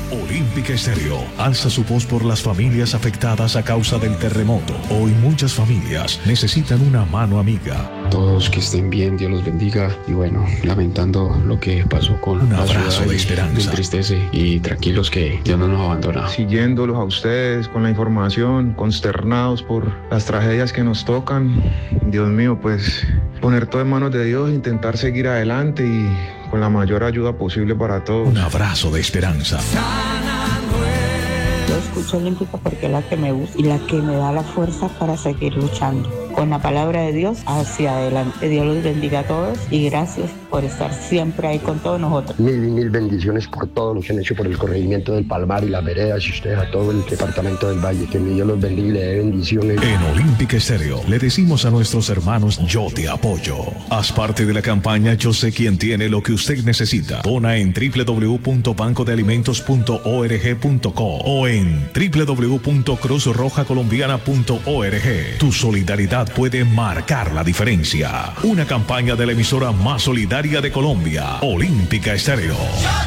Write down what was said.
Olímpica Estéreo alza su voz por las familias afectadas a causa del terremoto. Hoy muchas familias necesitan una mano amiga. Todos que estén bien, Dios los bendiga. Y bueno, lamentando lo que pasó con un la abrazo ciudad de esperanza. Me entristece y tranquilos que Dios no nos abandona. Siguiéndolos a ustedes con la información, consternados por las tragedias que nos tocan. Dios mío, pues poner todo en manos de Dios, intentar seguir adelante y con la mayor ayuda posible para todos. Un abrazo de esperanza. Yo escucho Olímpica porque es la que me gusta y la que me da la fuerza para seguir luchando. Con la palabra de Dios hacia adelante. Dios los bendiga a todos y gracias por estar siempre ahí con todos nosotros. Mil bendiciones por todo lo que han hecho por el corregimiento del Palmar y las veredas y ustedes a todo el departamento del Valle. Que Dios los bendiga y le dé bendiciones. En Olímpica Estéreo le decimos a nuestros hermanos: yo te apoyo. Haz parte de la campaña Yo sé quién tiene lo que usted necesita. Dona en www.bancodealimentos.org.co o en www.cruzrojacolombiana.org. Tu solidaridad puede marcar la diferencia. Una campaña de la emisora más solidaria de Colombia, Olímpica Estéreo.